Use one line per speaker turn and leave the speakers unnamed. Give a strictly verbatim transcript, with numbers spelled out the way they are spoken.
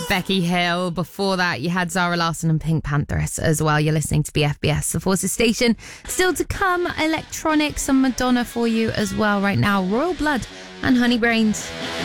Becky Hill. Before that, you had Zara Larsson and Pink Pantheress as well. You're listening to B F B S, the Forces Station. Still to come, electronic, some Madonna for you as well right now. Royal Blood and Honey Brains.